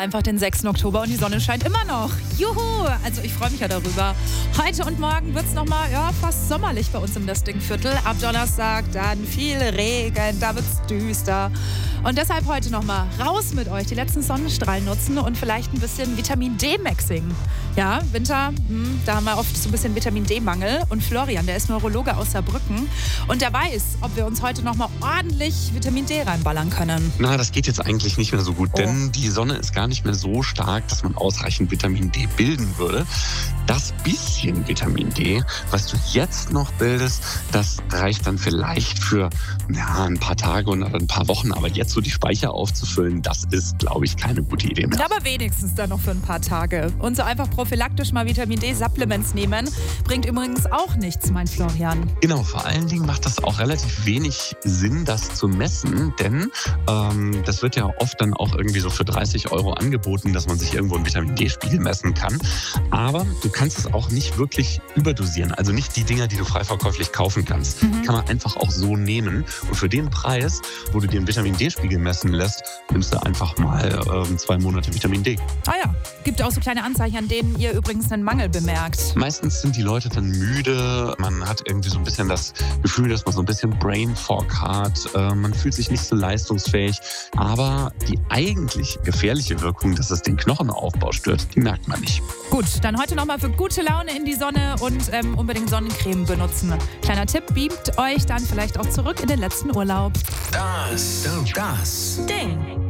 Einfach den 6. Oktober und die Sonne scheint immer noch. Juhu! Also ich freue mich ja darüber. Heute und morgen wird es nochmal fast sommerlich bei uns im Nesting-Viertel. Ab Donnerstag dann viel Regen, da wird es düster. Und deshalb heute nochmal raus mit euch, die letzten Sonnenstrahlen nutzen und vielleicht ein bisschen Vitamin D-Maxing. Ja, Winter, da haben wir oft so ein bisschen Vitamin D-Mangel. Und Florian, der ist Neurologe aus Saarbrücken und der weiß, ob wir uns heute nochmal ordentlich Vitamin D reinballern können. Na, das geht jetzt eigentlich nicht mehr so gut, denn die Sonne ist gar nicht mehr so stark, dass man ausreichend Vitamin D bilden würde. Das bisschen Vitamin D, was du jetzt noch bildest, das reicht dann vielleicht für ein paar Tage und ein paar Wochen. Aber jetzt so die Speicher aufzufüllen, das ist, glaube ich, keine gute Idee mehr. Aber wenigstens dann noch für ein paar Tage. Und so einfach prophylaktisch mal Vitamin D-Supplements nehmen, bringt übrigens auch nichts, mein Florian. Genau, vor allen Dingen macht das auch relativ wenig Sinn, das zu messen, denn das wird ja oft dann auch irgendwie so für 30 € angeboten, dass man sich irgendwo einen Vitamin D-Spiegel messen kann. Aber du kannst es auch nicht wirklich überdosieren. Also nicht die Dinger, die du frei verkäuflich kaufen kannst. Kann man einfach auch so nehmen. Und für den Preis, wo du dir einen Vitamin D-Spiegel messen lässt, nimmst du einfach mal 2 Monate Vitamin D. Ah ja, gibt auch so kleine Anzeichen, an denen ihr übrigens einen Mangel bemerkt. Meistens sind die Leute dann müde. Man hat irgendwie so ein bisschen das Gefühl, dass man so ein bisschen Brain Fog hat. Man fühlt sich nicht so leistungsfähig. Aber die eigentlich gefährliche Wirkung, dass es den Knochenaufbau stört, die merkt man nicht. Gut, dann heute nochmal für gute Laune in die Sonne und unbedingt Sonnencreme benutzen. Kleiner Tipp, beamt euch dann vielleicht auch zurück in den letzten Urlaub. Das Ding.